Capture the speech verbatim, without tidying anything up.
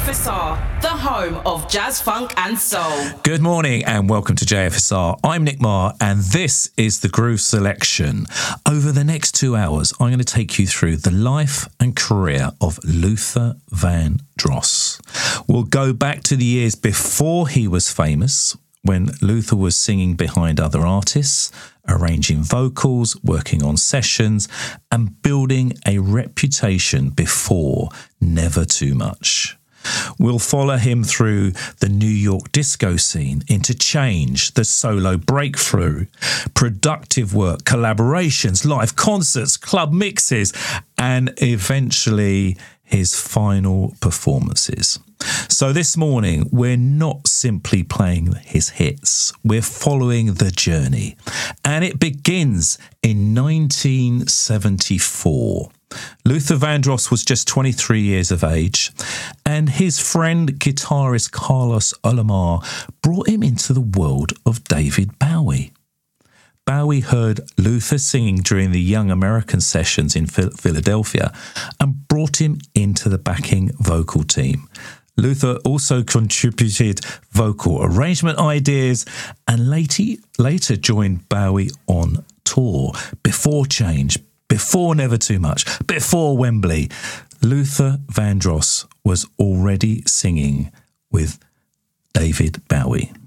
F S R, the home of jazz, funk and soul. Good morning and welcome to J F S R. I'm Nick Marr and this is the Groove Selection. Over the next two hours, I'm going to take you through the life and career of Luther Vandross. We'll go back to the years before he was famous, when Luther was singing behind other artists, arranging vocals, working on sessions, and building a reputation before Never Too Much. We'll follow him through the New York disco scene, into Change, the solo breakthrough, productive work, collaborations, live concerts, club mixes, and eventually his final performances. So this morning, we're not simply playing his hits, we're following the journey. And it begins in nineteen seventy-four. Luther Vandross was just twenty-three years of age, and his friend guitarist Carlos Alomar brought him into the world of David Bowie. Bowie heard Luther singing during the Young American sessions in Philadelphia and brought him into the backing vocal team. Luther also contributed vocal arrangement ideas and later, later joined Bowie on tour. Before Change, before Never Too Much, before Wembley, Luther Vandross was already singing with David Bowie.